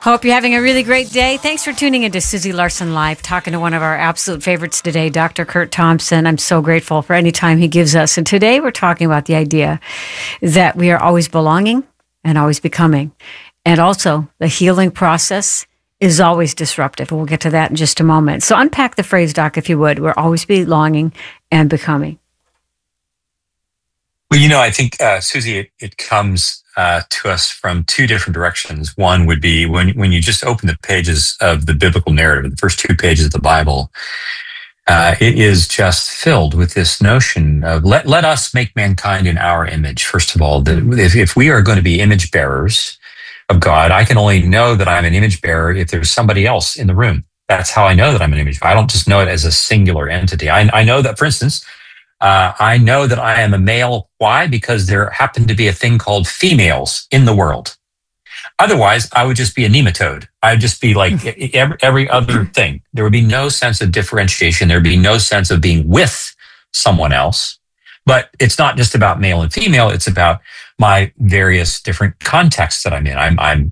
Hope you're having a really great day. Thanks for tuning into Susie Larson Live, talking to one of our absolute favorites today, Dr. Kurt Thompson. I'm so grateful for any time he gives us. And today we're talking about the idea that we are always belonging and always becoming. And also the healing process is always disruptive. We'll get to that in just a moment. So unpack the phrase, Doc, if you would. We're always belonging and becoming. Well, I think, Susie, it comes to us from two different directions. One would be when you just open the pages of the biblical narrative, the first two pages of the Bible, it is just filled with this notion of let us make mankind in our image. First of all, if we are going to be image bearers of God, I can only know that I'm an image bearer if there's somebody else in the room. That's how I know that I'm an image bearer. I don't just know it as a singular entity. I know that, for instance, I know that I am a male. Why? Because there happened to be a thing called females in the world. Otherwise, I would just be a nematode. I would just be like every other thing. There would be no sense of differentiation. There would be no sense of being with someone else. But it's not just about male and female. It's about my various different contexts that I'm in. I'm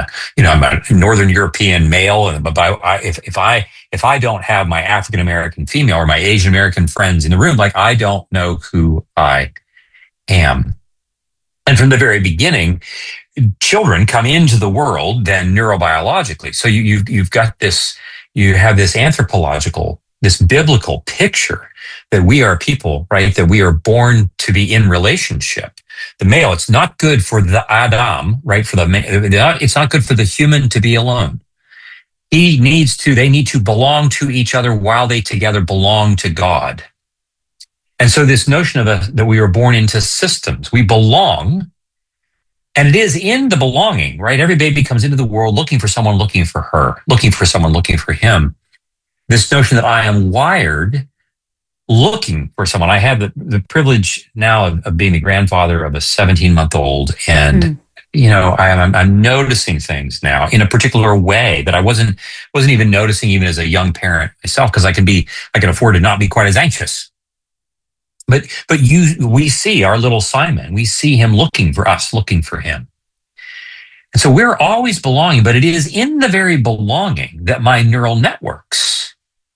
a Northern European male, and if I don't have my African American female or my Asian American friends in the room, like, I don't know who I am. And from the very beginning, children come into the world then neurobiologically. So you've got this, you have this anthropological, this biblical picture that we are people, right? That we are born to be in relationship. The male, it's not good for the Adam, right? It's not good for the human to be alone. They need to belong to each other while they together belong to God. And so this notion of that we are born into systems, we belong, and it is in the belonging, right? Every baby comes into the world looking for someone, looking for her, looking for someone, looking for him. This notion that I am wired looking for someone. I have the privilege now of being the grandfather of a 17-month-old, and I'm noticing things now in a particular way that I wasn't even noticing even as a young parent myself, because I can afford to not be quite as anxious. But we see our little Simon. We see him looking for us, looking for him. And so we're always belonging, but it is in the very belonging that my neural networks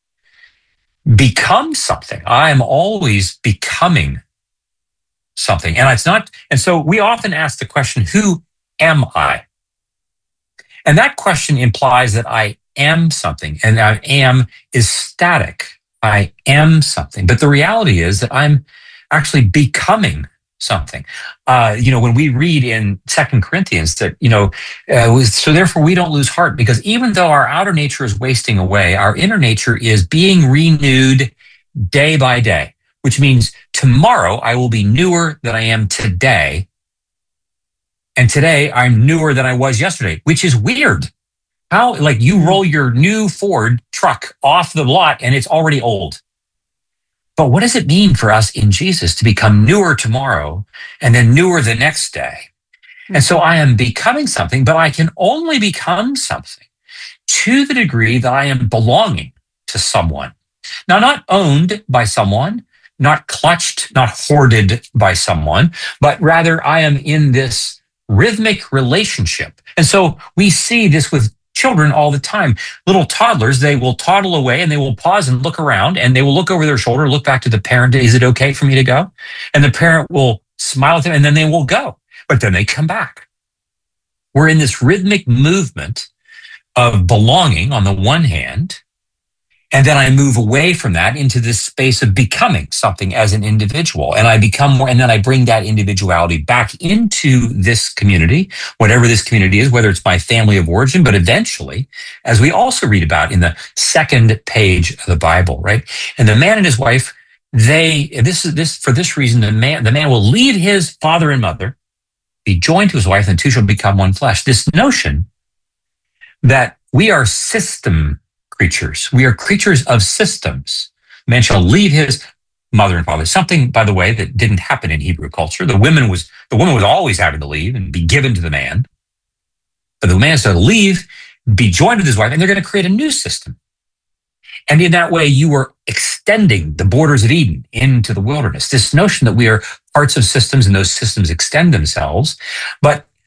become something. I am always becoming something. And so we often ask the question, who am I? And that question implies that I am something, and I am is static. I am something. But the reality is that I'm actually becoming something. When we read in 2 Corinthians that, so therefore we don't lose heart, because even though our outer nature is wasting away, our inner nature is being renewed day by day, which means tomorrow I will be newer than I am today. And today I'm newer than I was yesterday, which is weird. How, like, you roll your new Ford truck off the lot and it's already old. But what does it mean for us in Jesus to become newer tomorrow and then newer the next day? And so I am becoming something, but I can only become something to the degree that I am belonging to someone. Now, not owned by someone, not clutched, not hoarded by someone, but rather I am in this rhythmic relationship. And so we see this with children all the time. Little toddlers, they will toddle away and they will pause and look around, and they will look over their shoulder, look back to the parent. Is it okay for me to go? And the parent will smile at them, and then they will go. But then they come back. We're in this rhythmic movement of belonging on the one hand, and then I move away from that into this space of becoming something as an individual. And I become more, and then I bring that individuality back into this community, whatever this community is, whether it's my family of origin, but eventually, as we also read about in the second page of the Bible, right? And the man and his wife, for this reason, the man will leave his father and mother, be joined to his wife, and the two shall become one flesh. This notion that we are system creatures. We are creatures of systems. Man shall leave his mother and father. Something, by the way, that didn't happen in Hebrew culture. The woman was always having to leave and be given to the man. But the man is to leave, be joined with his wife, and they're going to create a new system. And in that way, you are extending the borders of Eden into the wilderness. This notion that we are parts of systems and those systems extend themselves. But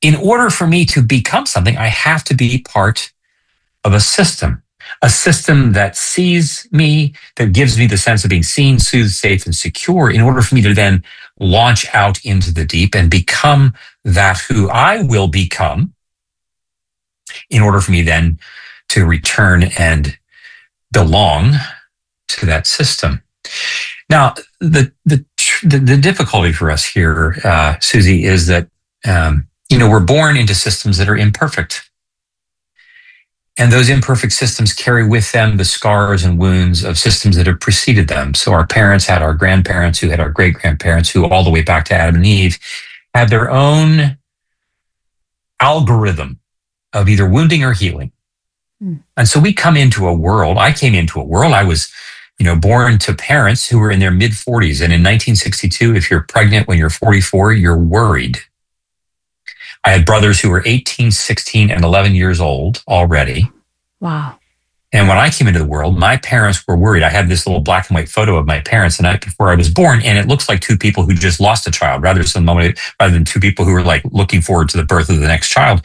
in order for me to become something, I have to be part of a system that sees me, that gives me the sense of being seen, soothed, safe, and secure, in order for me to then launch out into the deep and become that who I will become, in order for me then to return and belong to that system. Now, the difficulty for us here, Susie, is that we're born into systems that are imperfect. And those imperfect systems carry with them the scars and wounds of systems that have preceded them. So our parents had our grandparents, who had our great-grandparents, who all the way back to Adam and Eve had their own algorithm of either wounding or healing. And so I came into a world, I was, born to parents who were in their mid-40s. And in 1962, if you're pregnant when you're 44, you're worried. I had brothers who were 18, 16, and 11 years old already. Wow. And when I came into the world, my parents were worried. I had this little black and white photo of my parents the night before I was born, and it looks like two people who just lost a child rather than two people who were like looking forward to the birth of the next child.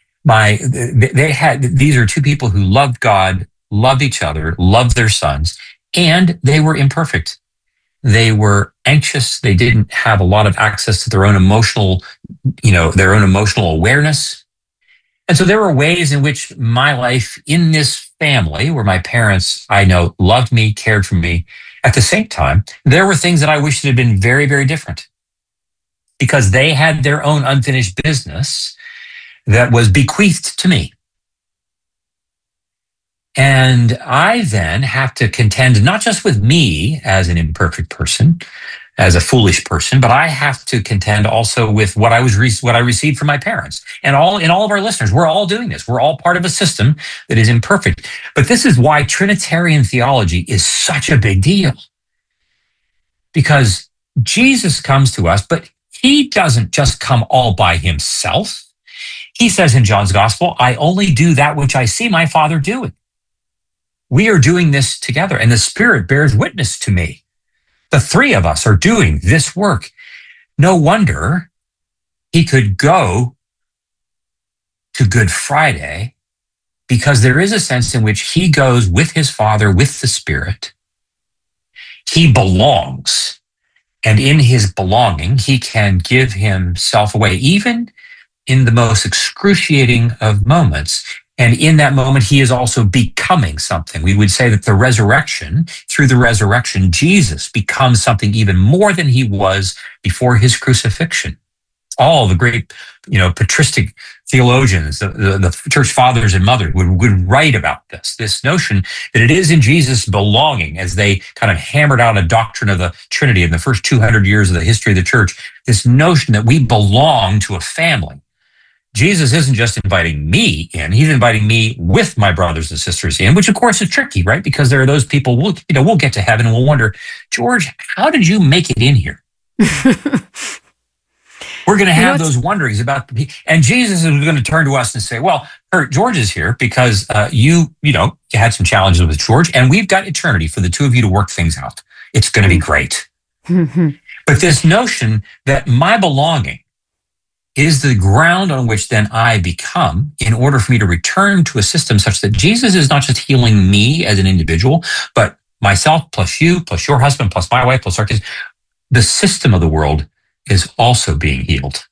These are two people who loved God, loved each other, loved their sons, and they were imperfect. They were anxious. They didn't have a lot of access to their own emotional awareness. And so there were ways in which my life in this family, where my parents, I know, loved me, cared for me, at the same time, there were things that I wished had been very, very different, because they had their own unfinished business that was bequeathed to me. And I then have to contend not just with me as an imperfect person, as a foolish person, but I have to contend also with what I received from my parents. And all of our listeners, we're all doing this. We're all part of a system that is imperfect. But this is why Trinitarian theology is such a big deal. Because Jesus comes to us, but he doesn't just come all by himself. He says in John's Gospel, I only do that which I see my Father doing. We are doing this together, and the Spirit bears witness to me. The three of us are doing this work. No wonder he could go to Good Friday, because there is a sense in which he goes with his Father, with the Spirit. He belongs, and in his belonging, he can give himself away, even in the most excruciating of moments. And in that moment, he is also becoming something. We would say that through the resurrection, Jesus becomes something even more than he was before his crucifixion. All the great, patristic theologians, the church fathers and mothers would write about this notion that it is in Jesus' belonging, as they kind of hammered out a doctrine of the Trinity in the first 200 years of the history of the church, this notion that we belong to a family. Jesus isn't just inviting me in, he's inviting me with my brothers and sisters in, which of course is tricky, right? Because there are those people, we'll get to heaven and we'll wonder, George, how did you make it in here? We're going to have those wonderings about, and Jesus is going to turn to us and say, well, George is here because you had some challenges with George, and we've got eternity for the two of you to work things out. It's going to be great. But this notion that my belonging is the ground on which then I become, in order for me to return to a system such that Jesus is not just healing me as an individual, but myself plus you, plus your husband, plus my wife, plus our kids. The system of the world is also being healed.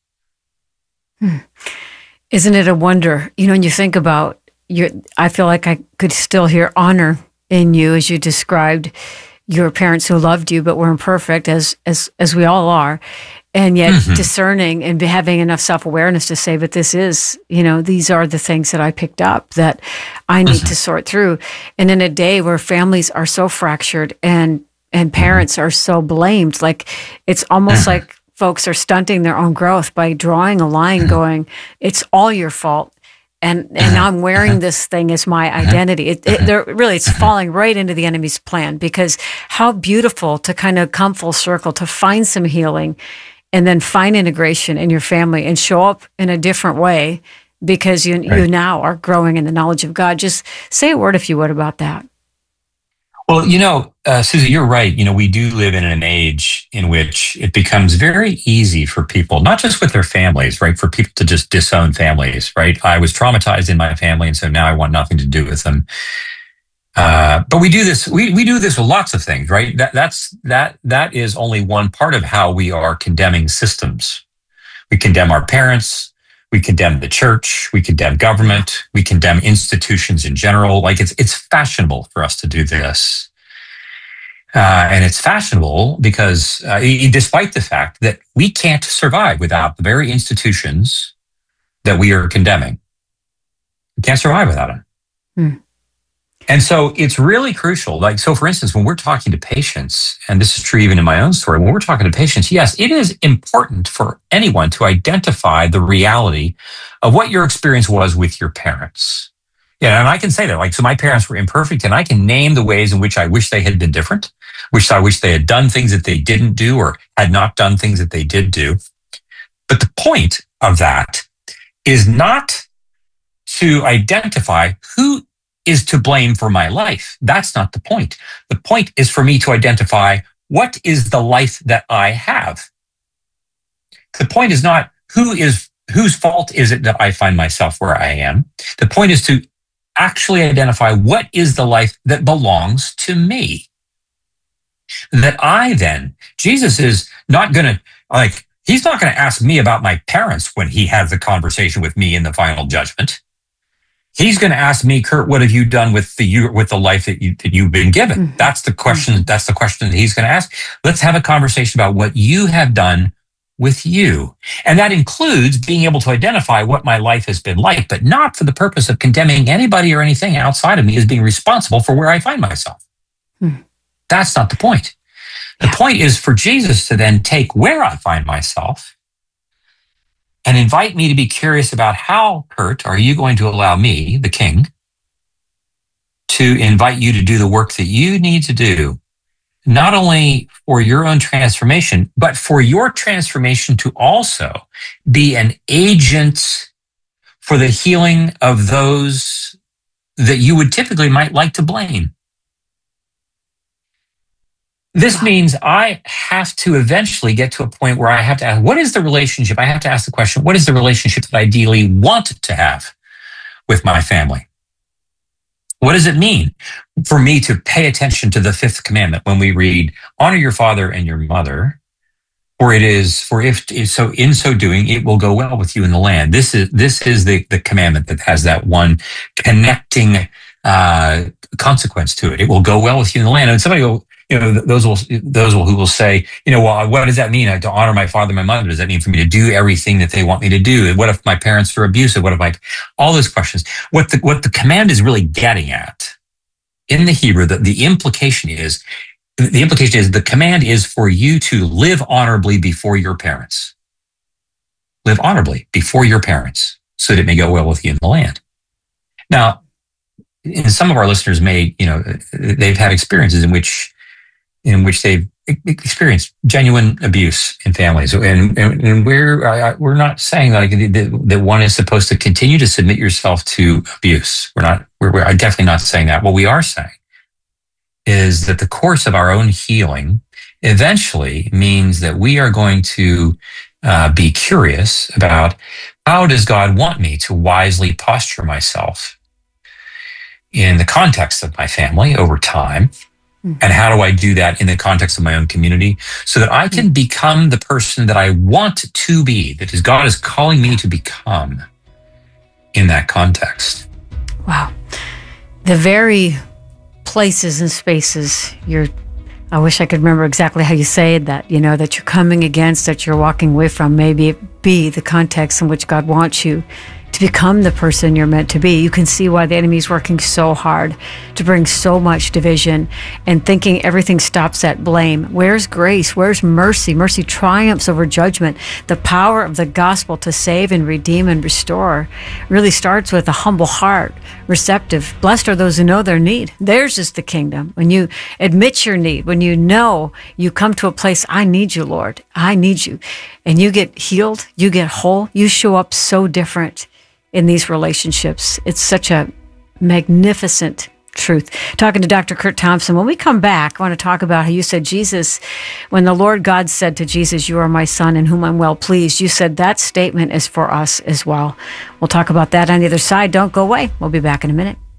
Isn't it a wonder? When you think about I feel like I could still hear honor in you as you described your parents who loved you but were imperfect, as we all are. And yet discerning and having enough self-awareness to say, but this is, these are the things that I picked up that I need to sort through. And in a day where families are so fractured and parents are so blamed, like it's almost like folks are stunting their own growth by drawing a line going, it's all your fault. And now I'm wearing this thing as my identity. It's falling right into the enemy's plan, because how beautiful to kind of come full circle, to find some healing and then find integration in your family and show up in a different way, because you now are growing in the knowledge of God. Just say a word, if you would, about that. Well, Susie, you're right. We do live in an age in which it becomes very easy for people, not just with their families, right? For people to just disown families, right? I was traumatized in my family, and so now I want nothing to do with them. But we do this. We do this with lots of things, right? That is only one part of how we are condemning systems. We condemn our parents. We condemn the church. We condemn government. We condemn institutions in general. Like it's fashionable for us to do this. And it's fashionable because despite the fact that we can't survive without the very institutions that we are condemning, we can't survive without them. Hmm. And so it's really crucial. So for instance, when we're talking to patients, and this is true even in my own story, when we're talking to patients, yes, it is important for anyone to identify the reality of what your experience was with your parents. Yeah, and I can say that, so my parents were imperfect, and I can name the ways in which I wish they had been different, I wish they had done things that they didn't do or had not done things that they did do. But the point of that is not to identify who is to blame for my life. That's not the point. The point is for me to identify what is the life that I have. The point is not whose fault is it that I find myself where I am. The point is to actually identify what is the life that belongs to me. Jesus is not going to, he's not going to ask me about my parents when he has the conversation with me in the final judgment. He's going to ask me, Kurt, what have you done with the life that you've been given? Mm-hmm. That's the question. Mm-hmm. That's the question that he's going to ask. Let's have a conversation about what you have done with you. And that includes being able to identify what my life has been like, but not for the purpose of condemning anybody or anything outside of me as being responsible for where I find myself. Mm-hmm. That's not the point. The point is for Jesus to then take where I find myself and invite me to be curious about how, Kurt, are you going to allow me, the king, to invite you to do the work that you need to do, not only for your own transformation, but for your transformation to also be an agent for the healing of those that you would typically might like to blame. This means I have to eventually get to a point where I have to ask, what is the relationship? I have to ask the question, what is the relationship that I ideally want to have with my family? What does it mean for me to pay attention to the fifth commandment when we read, honor your father and your mother, for in so doing, it will go well with you in the land. This is the commandment that has that one connecting consequence to it. It will go well with you in the land. And somebody will, those who will say, well, what does that mean? To honor my father and my mother? Does that mean for me to do everything that they want me to do? What if my parents are abusive? What if all those questions? What the command is really getting at in the Hebrew, the implication is the command is for you to live honorably before your parents. Live honorably before your parents so that it may go well with you in the land. Now, some of our listeners they've had experiences in which they've experienced genuine abuse in families, and we're not saying that one is supposed to continue to submit yourself to abuse. We're definitely not saying that. What we are saying is that the course of our own healing eventually means that we are going to be curious about how does God want me to wisely posture myself in the context of my family over time. And how do I do that in the context of my own community so that I can become the person that I want to be, that is God is calling me to become in that context? Wow. The very places and spaces I wish I could remember exactly how you say that, that you're coming against, that you're walking away from, maybe it be the context in which God wants you to become the person you're meant to be. You can see why the enemy is working so hard to bring so much division and thinking everything stops at blame. Where's grace? Where's mercy? Mercy triumphs over judgment. The power of the gospel to save and redeem and restore really starts with a humble heart, receptive. Blessed are those who know their need. Theirs is the kingdom. When you admit your need, when you know you come to a place, I need you, Lord. I need you. And you get healed, you get whole, you show up so different in these relationships. It's such a magnificent Truth. Talking to Dr. Kurt Thompson. When we come back, I want to talk about how you said Jesus, when the Lord God said to Jesus, "You are my son in whom I'm well pleased," you said that statement is for us as well. We'll talk about that on the other side. Don't go away. We'll be back in a minute.